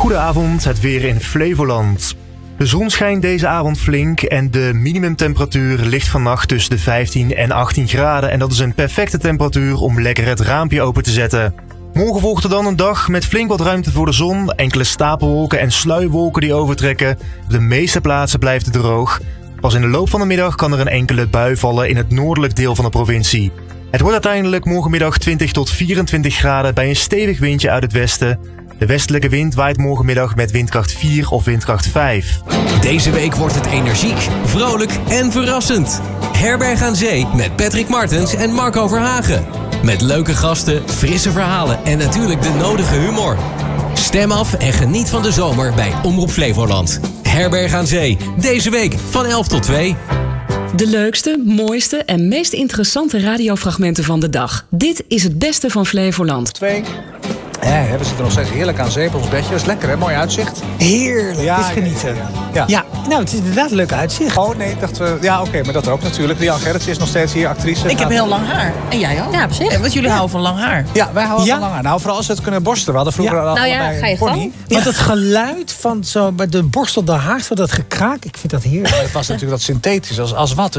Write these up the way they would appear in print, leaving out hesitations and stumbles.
Goedenavond, het weer in Flevoland. De zon schijnt deze avond flink en de minimumtemperatuur ligt vannacht tussen de 15 en 18 graden. En dat is een perfecte temperatuur om lekker het raampje open te zetten. Morgen volgt er dan een dag met flink wat ruimte voor de zon, enkele stapelwolken en sluierwolken die overtrekken. Op de meeste plaatsen blijft het droog. Pas in de loop van de middag kan er een enkele bui vallen in het noordelijk deel van de provincie. Het wordt uiteindelijk morgenmiddag 20 tot 24 graden bij een stevig windje uit het westen. De westelijke wind waait morgenmiddag met windkracht 4 of windkracht 5. Deze week wordt het energiek, vrolijk en verrassend. Herberg aan Zee met Patrick Martens en Marco Verhagen. Met leuke gasten, frisse verhalen en natuurlijk de nodige humor. Stem af en geniet van de zomer bij Omroep Flevoland. Herberg aan Zee, deze week van 11 tot 2. De leukste, mooiste en meest interessante radiofragmenten van de dag. Dit is het beste van Flevoland. 2. We zitten nog steeds heerlijk aan zee op ons bedje. Dat is lekker, hè? Mooi uitzicht. Heerlijk, Ja, het is genieten. Ja. Nou, het is inderdaad een leuk uitzicht. Oh nee, ik dacht... ja, oké, maar dat ook natuurlijk. Lian Gerrits is nog steeds hier, actrice. Ik heb heel lang haar. En jij ook? Ja, op zich. Want jullie houden van lang haar. Ja, wij houden Ja. van lang haar. Nou, vooral als we het kunnen borstelen. We hadden vroeger Ja. Nou ja, allebei ga je een pony. gang. Want het geluid van zo bij de borstel, de haard, van dat gekraak, ik vind dat heerlijk. Maar het was natuurlijk dat synthetisch, als wat.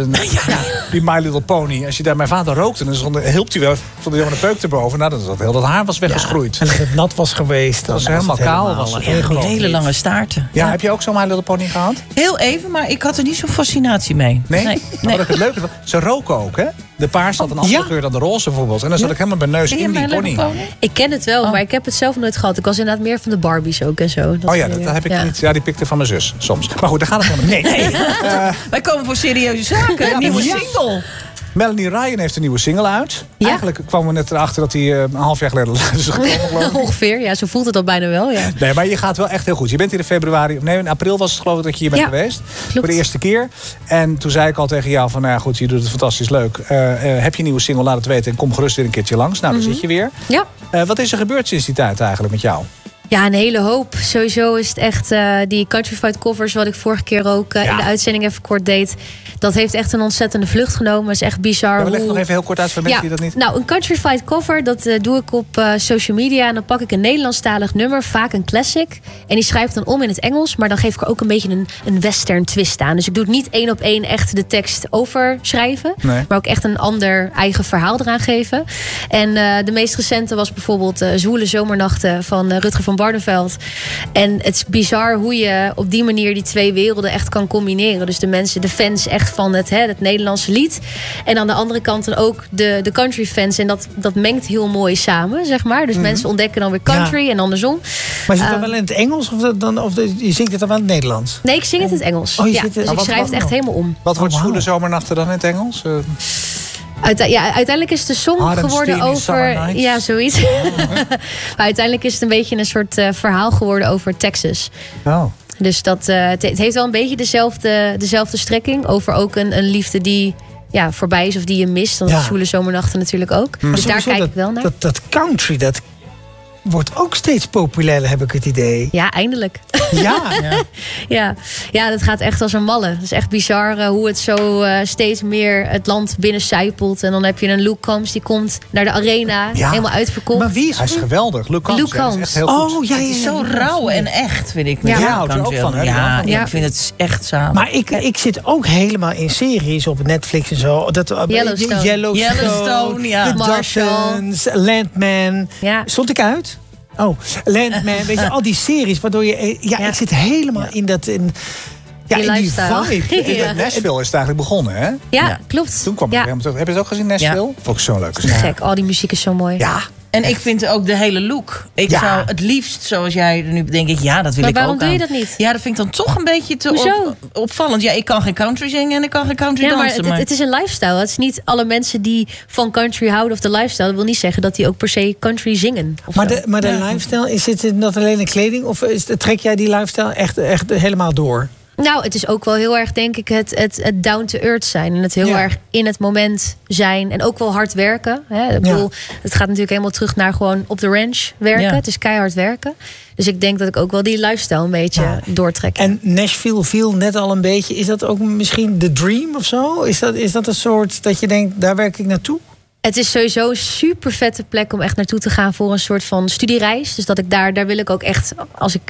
Die My Little Pony. Als je daar mijn vader rookte, dan hielp hij wel. Vond hij helemaal een peuk erboven. Nou, heel dat haar was weggeschroeid. En als het nat was geweest, dan was helemaal het kaal, helemaal, was het. ongelooflijk. Hele lange staarten. Ja, heb je ook zo'n My Little Pony gehad? Heel even, maar ik had er niet zo'n fascinatie mee. Nee? Nee. Nou, wat ik het leuke vond, ze roken ook, hè? De paars had een andere ja. geur dan de roze bijvoorbeeld. En dan zat ik helemaal mijn neus Ken je in die My Little pony. Ik ken het wel, maar ik heb het zelf nooit gehad. Ik was inderdaad meer van de Barbies ook en zo. Oh ja, dat heb ik niet. Ja, die pikte van mijn zus soms. Maar goed, daar gaat het helemaal niet. Nee. Wij komen voor serieuze zaken. Een nieuwe single. Melanie Ryan heeft een nieuwe single uit. Ja. Eigenlijk kwamen we net erachter dat hij een half jaar geleden is gekomen, geloof ik. Ongeveer, ja, zo voelt het al bijna wel, ja. Nee, maar je gaat wel echt heel goed. Je bent hier in februari, nee, in april was het geloof ik dat je hier bent Ja, geweest. klopt. Voor de eerste keer. En toen zei ik al tegen jou van, nou ja goed, je doet het fantastisch leuk. Heb je een nieuwe single, laat het weten en kom gerust weer een keertje langs. Nou, daar zit je weer. Ja. Wat is er gebeurd sinds die tijd eigenlijk met jou? Ja, een hele hoop. Sowieso is het echt die Countryfied covers, wat ik vorige keer ook in de uitzending even kort deed. Dat heeft echt een ontzettende vlucht genomen. Dat is echt bizar. Ja, we leggen nog even heel kort uit voor mensen die dat niet... Nou, een Countryfied cover, dat doe ik op social media. En dan pak ik een Nederlandstalig nummer, vaak een classic. En die schrijf ik dan om in het Engels. Maar dan geef ik er ook een beetje een western twist aan. Dus ik doe het niet 1 op 1 echt de tekst overschrijven. Nee. Maar ook echt een ander eigen verhaal eraan geven. En de meest recente was bijvoorbeeld Zwoele Zomernachten van Rutger van Barneveld. En het is bizar hoe je op die manier die twee werelden echt kan combineren. Dus de mensen, de fans echt van het Nederlandse lied. En aan de andere kant dan ook de country fans. En dat mengt heel mooi samen, zeg maar. Dus mensen ontdekken dan weer country en andersom. Maar zit dat wel in het Engels of je zingt het dan wel in het Nederlands? Nee, ik zing het in het Engels. Oh, je ja, zit- dus maar ik wat- schrijf het echt helemaal om. Wat wordt wauw. Zwoele Zomernachten dan in het Engels? Uiteindelijk is het de song Hard and geworden steamy summer over... nights. Ja, zoiets. Maar uiteindelijk is het een beetje een soort verhaal geworden over Texas. Oh. Dus het heeft wel een beetje dezelfde strekking. Over ook een liefde die voorbij is of die je mist. Dan is Zwoele Zomernachten natuurlijk ook. Dus daar Sowieso kijk ik wel naar. Dat country, dat wordt ook steeds populairder, heb ik het idee. Ja, eindelijk. Ja. Ja, dat gaat echt als een malle. Het is echt bizar hoe het zo steeds meer het land binnencijpelt. En dan heb je een Luke Combs, die komt naar de arena. Ja. Helemaal uitverkocht. Maar wie is Hij is geweldig. Luke Combs. Luke Ja, dat is echt heel goed. Oh, ja, Het is zo rauw en echt, vind ik. Ja. Ja, houdt er ook van, hè? Ja, Ja. ik vind het echt samen. Maar ik zit ook helemaal in series op Netflix en zo. Yellowstone. Yellowstone, ja. The Marshall. Dawson's, Landman. Ja. Stond ik uit? Oh, Landman. Weet je, al die series waardoor je... Ja, ik zit helemaal in dat... in Die die lifestyle. vibe. Ja. Nashville is het eigenlijk begonnen, hè? Ja, klopt. Toen kwam ik helemaal terug. Heb je het ook gezien, Nashville? Ja. Vond ik zo'n leuke Te gek, al die muziek is zo mooi. Ja. En ik vind ook de hele look. Ik zou het liefst, zoals jij er nu denk ik, ja, dat wil Maar ik waarom ook doe je aan. dat niet? Ja, dat vind ik dan toch een beetje te Hoezo? opvallend. Ja, ik kan geen country zingen en ik kan geen country Ja, maar dansen. het is een lifestyle. Het is niet alle mensen die van country houden of de lifestyle. Dat wil niet zeggen dat die ook per se country zingen. Of Maar zo. de lifestyle, is het dat alleen in kleding? Of trek jij die lifestyle echt helemaal door? Nou, het is ook wel heel erg, denk ik, het down to earth zijn. En het heel erg in het moment zijn. En ook wel hard werken. Hè. Ik bedoel, het gaat natuurlijk helemaal terug naar gewoon op de ranch werken. Ja. Het is keihard werken. Dus ik denk dat ik ook wel die lifestyle een beetje doortrek. En Nashville viel net al een beetje. Is dat ook misschien de dream of zo? Is dat een soort dat je denkt, daar werk ik naartoe? Het is sowieso een super vette plek om echt naartoe te gaan voor een soort van studiereis. Dus dat ik daar wil ik ook echt, als ik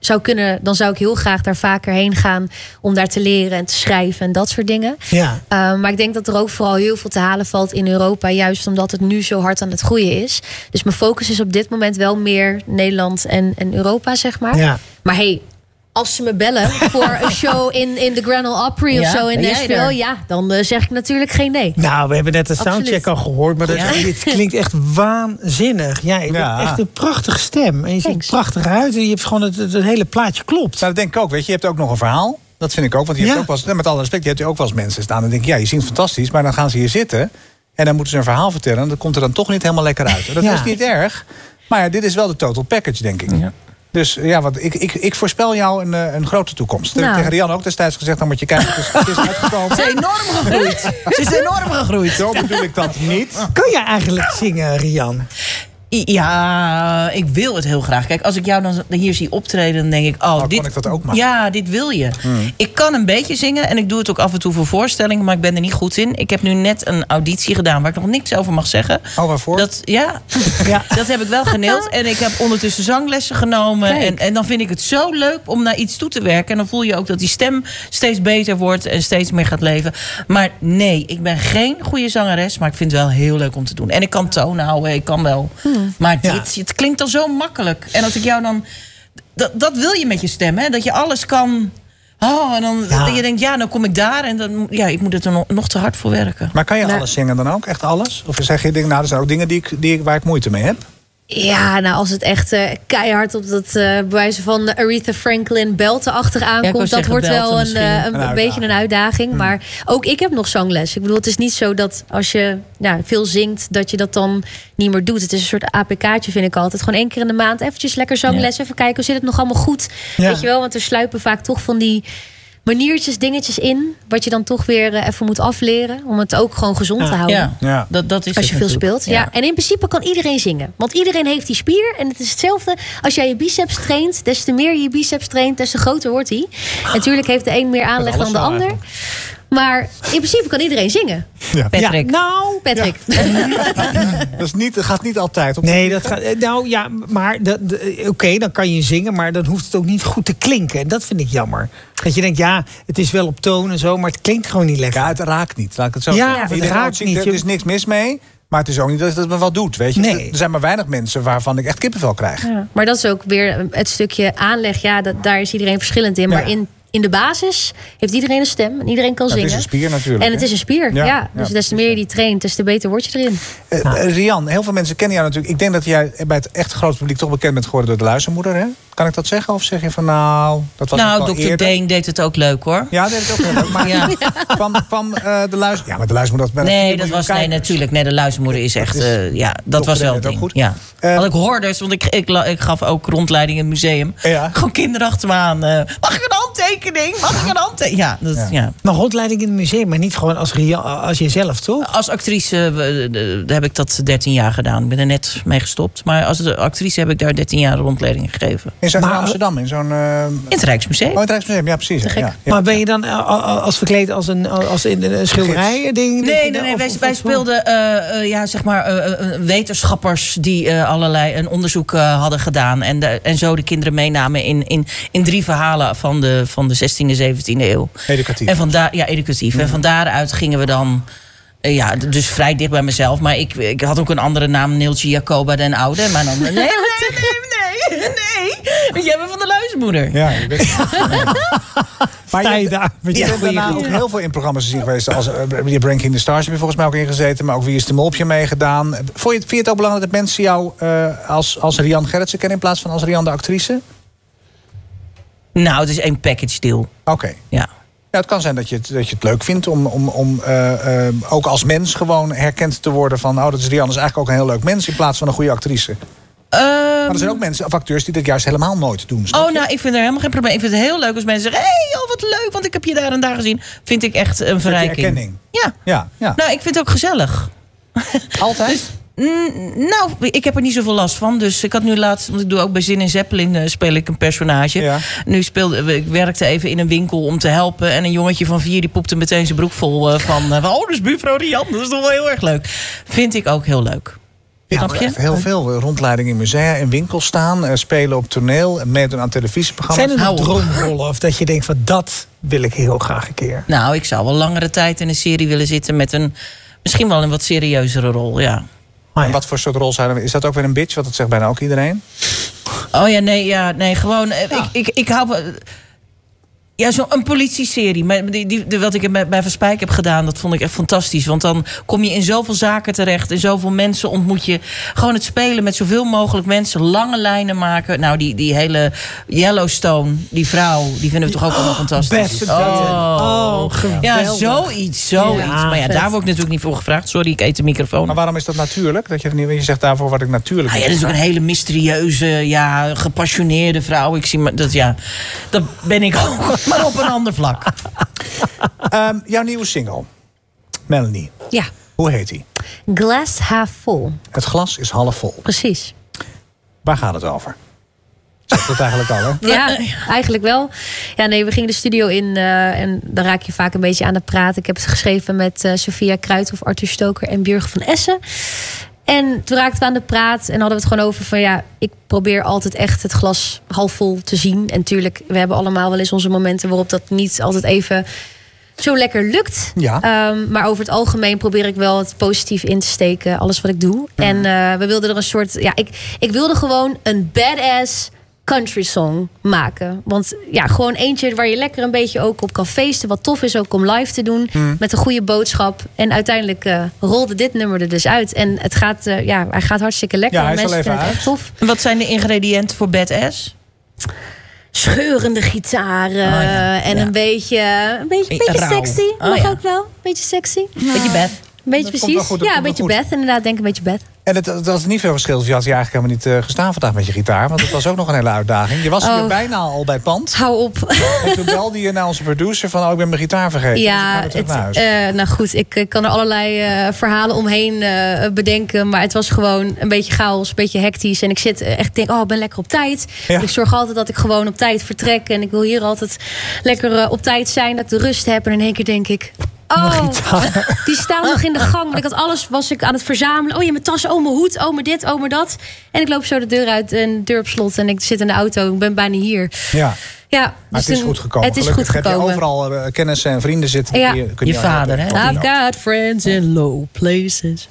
zou kunnen, dan zou ik heel graag daar vaker heen gaan om daar te leren en te schrijven en dat soort dingen. Ja. Maar ik denk dat er ook vooral heel veel te halen valt in Europa, juist omdat het nu zo hard aan het groeien is. Dus mijn focus is op dit moment wel meer Nederland en Europa, zeg maar. Ja. Maar hey, als ze me bellen voor een show in de Grand Ole Opry of zo in Nashville, dan zeg ik natuurlijk geen nee. Nou, we hebben net de Absoluut. soundcheck al gehoord, maar dit klinkt echt waanzinnig. Ja, je hebt echt een prachtige stem. En je ziet prachtig uit en je hebt gewoon het hele plaatje klopt. Nou, dat denk ik ook. Weet je, je hebt ook nog een verhaal. Dat vind ik ook. Want je hebt ook wel eens, met alle respect, je hebt ook wel eens mensen staan en denk je zingt fantastisch, maar dan gaan ze hier zitten en dan moeten ze een verhaal vertellen en dat komt er dan toch niet helemaal lekker uit. Dat is niet erg. Maar dit is wel de total package, denk ik. Ja. Dus want ik voorspel jou een grote toekomst. Dat heb ik tegen Rian ook destijds gezegd. Dan moet je kijken, het is uitgekomen. Ze is enorm gegroeid. Ze is enorm gegroeid. Zo bedoel ik dat niet. Kan je eigenlijk zingen, Rian? Ja, ik wil het heel graag. Kijk, als ik jou dan hier zie optreden, dan denk ik, dit, kon ik dat ook maar. Ja, dit wil je. Ik kan een beetje zingen en ik doe het ook af en toe voor voorstellingen, maar ik ben er niet goed in. Ik heb nu net een auditie gedaan waar ik nog niks over mag zeggen. Oh, waarvoor? Dat heb ik wel geneeld. En ik heb ondertussen zanglessen genomen. En dan vind ik het zo leuk om naar iets toe te werken. En dan voel je ook dat die stem steeds beter wordt en steeds meer gaat leven. Maar nee, ik ben geen goede zangeres, maar ik vind het wel heel leuk om te doen. En ik kan tonen houden, ik kan wel. Maar het klinkt dan zo makkelijk. En als ik jou dan... Dat wil je met je stem, hè? Dat je alles kan... en dan dat je denkt, dan kom ik daar. En dan, ik moet er nog te hard voor werken. Maar kan je alles zingen dan ook? Echt alles? Of zeg je, er zijn ook dingen waar ik moeite mee heb? Ja, nou als het echt keihard op dat bewijzen van Aretha Franklin beltenachtig aankomt, dat wordt wel een beetje een uitdaging. Maar ook ik heb nog zangles. Ik bedoel, het is niet zo dat als je veel zingt, dat je dat dan niet meer doet. Het is een soort APK'tje, vind ik altijd. Gewoon 1 keer in de maand eventjes lekker zangles. Even kijken, hoe zit het nog allemaal goed? Ja. Weet je wel, want er sluipen vaak toch van die maniertjes, dingetjes in, wat je dan toch weer even moet afleren, om het ook gewoon gezond te houden. Ja. Dat is als je veel speelt. Ja. En in principe kan iedereen zingen. Want iedereen heeft die spier. En het is hetzelfde. Als jij je biceps traint, des te meer je biceps traint, des te groter wordt hij. Natuurlijk heeft de een meer aanleg dan de ander. Maar in principe kan iedereen zingen. Ja. Patrick. Patrick. Dat gaat niet altijd op. Nee, dat gaat. Maar oké, dan kan je zingen, maar dan hoeft het ook niet goed te klinken. En dat vind ik jammer. Dat je denkt, het is wel op toon en zo, maar het klinkt gewoon niet lekker. Ja, het raakt niet. Laat ik het zo zeggen. Het raakt niet. Er is niks mis mee. Maar het is ook niet dat het me wat doet, weet je. Nee. Er zijn maar weinig mensen waarvan ik echt kippenvel krijg. Ja. Maar dat is ook weer het stukje aanleg. Ja, daar is iedereen verschillend in. Maar in de basis heeft iedereen een stem. En iedereen kan zingen. Het is een spier natuurlijk. En het is een spier, Dus des te meer je die traint, des te beter word je erin. Rian, heel veel mensen kennen jou natuurlijk. Ik denk dat jij bij het echt grote publiek toch bekend bent geworden door de luistermoeder, hè? Kan ik dat zeggen? Of zeg je van dat was Dr. Deen deed het ook leuk, hoor. Ja, deed het ook heel leuk. Maar kwam de luister... Ja, maar de luistermoeder... Nee, natuurlijk. Nee, de luistermoeder is echt... dat was wel het ding. Goed. Ja. Want ik hoorde dus, want ik gaf ook rondleiding in het museum. Ja. Gewoon kinderen achter me aan. Mag ik een handtekening? Mag ik een handtekening? Maar rondleiding in het museum, maar niet gewoon als jezelf, toch? Als actrice heb ik dat 13 jaar gedaan. Ik ben er net mee gestopt. Maar als actrice heb ik daar 13 jaar rondleiding gegeven. In Amsterdam? In het Rijksmuseum. Oh, in het Rijksmuseum, ja, precies. Ja. Maar ben je dan als verkleed als in een schilderij? Nee. Wij speelden wetenschappers die allerlei een onderzoek hadden gedaan. En zo de kinderen meenamen in 3 verhalen van de 16e, 17e eeuw. Educatief. En educatief. En van daaruit gingen we dan... dus vrij dicht bij mezelf. Maar ik had ook een andere naam, Neeltje Jacoba den Oude. Maar dan... Nee. Jij bent van de luistermoeder. Ja, je bent... Maar je bent daarna ook heel veel in programma's gezien geweest. Als Breaking the Stars heb je volgens mij ook ingezeten. Maar ook Wie is de Mol heb je meegedaan. Vind je het ook belangrijk dat mensen jou als Rian Gerritsen kennen in plaats van als Rian de actrice? Nou, het is één package deal. Oké. Ja. Ja, het kan zijn dat je het leuk vindt om ook als mens gewoon herkend te worden van... dat is Rian, is eigenlijk ook een heel leuk mens in plaats van een goede actrice. Maar er zijn ook mensen of acteurs die dat juist helemaal nooit doen. Ik vind er helemaal geen probleem. Ik vind het heel leuk als mensen zeggen... wat leuk, want ik heb je daar en daar gezien. Vind ik echt een verrijking. Erkenning. Ja. Nou, ik vind het ook gezellig. Altijd? Nou, ik heb er niet zoveel last van. Dus ik had nu laatst, want ik doe ook bij Zin in Zeppelin speel ik een personage. Ja. Ik werkte even in een winkel om te helpen. En een jongetje van 4 die poepte meteen zijn broek vol van... dat is buurvrouw Rian, dat is toch wel heel erg leuk. Vind ik ook heel leuk. Snap je? Heel veel. Rondleiding in musea, in winkels staan, spelen op toneel, meedoen aan televisieprogramma's. Zijn er nog droomrollen of dat je denkt van dat wil ik heel graag een keer? Nou, ik zou wel langere tijd in een serie willen zitten met misschien wel een wat serieuzere rol, ja. En wat voor soort rol zijn er? Is dat ook weer een bitch? Want dat zegt bijna ook iedereen. Oh ja, nee, gewoon. Ik hou. Ja, zo'n politieserie. Wat ik bij Van Spijk heb gedaan, dat vond ik echt fantastisch. Want dan kom je in zoveel zaken terecht. En zoveel mensen ontmoet je. Gewoon het spelen met zoveel mogelijk mensen. Lange lijnen maken. Nou, die hele Yellowstone, die vrouw, die vinden we toch ook allemaal fantastisch. Geweldig. Ja, zoiets. Ja, maar ja, daar word ik natuurlijk niet voor gevraagd. Sorry, ik eet de microfoon. Maar waarom is dat natuurlijk? Dat je zegt daarvoor wat ik natuurlijk... Dat is ook een hele mysterieuze, gepassioneerde vrouw. Ik zie maar dat ben ik ook. Maar op een ander vlak. Jouw nieuwe single, Melanie. Ja. Hoe heet die? Glass half full. Het glas is half vol. Precies. Waar gaat het over? Zegt het eigenlijk al, hè? Ja, eigenlijk wel. Ja, nee, we gingen de studio in en dan raak je vaak een beetje aan het praten. Ik heb het geschreven met Sophia Kruithof, Arthur Stoker en Björgen van Essen. En toen raakten we aan de praat en hadden we het gewoon over van ik probeer altijd echt het glas half vol te zien. En tuurlijk, we hebben allemaal wel eens onze momenten waarop dat niet altijd even zo lekker lukt. Ja. Maar over het algemeen probeer ik wel het positief in te steken, alles wat ik doe. En we wilden er een soort, ik wilde gewoon een badass country song maken. Want gewoon eentje waar je lekker een beetje ook op kan feesten. Wat tof is ook om live te doen. Met een goede boodschap. En uiteindelijk rolde dit nummer er dus uit. En het gaat, hij gaat hartstikke lekker. Ja, hij is al even vinden het echt tof. En wat zijn de ingrediënten voor Badass? Scheurende gitaren. En een beetje sexy. Mag ook wel. Een beetje sexy. Beetje Beth. Een beetje precies. Een beetje Beth. Inderdaad, denk een beetje Beth. En het was niet veel verschil. Je had hier eigenlijk helemaal niet gestaan vandaag met je gitaar. Want het was ook nog een hele uitdaging. Je was hier bijna al bij het pand. Hou op. En toen belde je naar onze producer van... ik ben mijn gitaar vergeten. Ja, dus ik ga naar huis. Nou goed. Ik kan er allerlei verhalen omheen bedenken. Maar het was gewoon een beetje chaos. Een beetje hectisch. En ik denk, ik ben lekker op tijd. Ja. Ik zorg altijd dat ik gewoon op tijd vertrek. En ik wil hier altijd lekker op tijd zijn. Dat ik de rust heb. En in één keer denk ik... die staan nog in de gang. Want ik had alles was ik aan het verzamelen. Oh, je mijn tas, mijn hoed, mijn dit, mijn dat. En ik loop zo de deur uit en de deur op slot. En ik zit in de auto. Ik ben bijna hier. Ja. Ja, maar dus het is goed gekomen. Het is goed gekomen. Heb je overal kennissen en vrienden zitten. Ja. Je vader, hè? I've got friends in low places.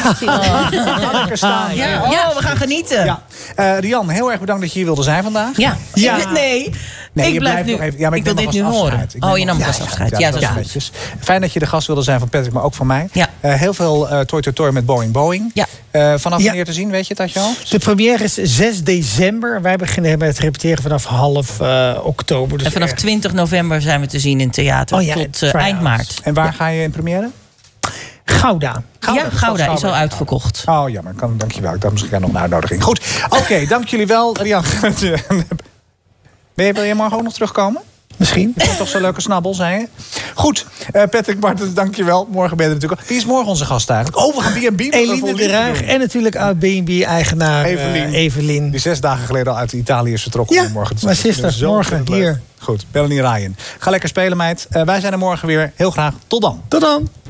Lekker staan. Ja, we gaan genieten. Ja. Rian, heel erg bedankt dat je hier wilde zijn vandaag. Ja. Nee, ik blijf nu. Nog even, maar ik wil dit nu horen. Je nam vast afscheid. Ja, dat is netjes. Fijn dat je de gast wilde zijn van Patrick, maar ook van mij. Ja. Heel veel Toy met Boeing. Ja. Vanaf wanneer te zien, weet je dat, al? De première is 6 december. Wij beginnen met het repeteren vanaf half oktober. Dus en vanaf 20 november zijn we te zien in theater tot eind maart. En waar ga je in première? Gouda. Gouda is al uitverkocht. Oh, jammer. Dankjewel. Ik dacht misschien nog een uitnodiging. Goed. Oké, dank jullie wel. Rian, wil je morgen ook nog terugkomen? Misschien. Dat is toch zo'n leuke snabbel, zei je? Goed, Patrick Martens, dankjewel. Morgen ben je er natuurlijk ook. Wie is morgen onze gast eigenlijk? We gaan B&B. Eline de Ruig en natuurlijk oud-B&B-eigenaar Evelien. Die 6 dagen geleden al uit Italië is vertrokken. Ja, morgen. mijn zuster, morgen hier. Goed, Melanie Ryan. Ga lekker spelen, meid. Wij zijn er morgen weer. Heel graag. Tot dan. Tot dan.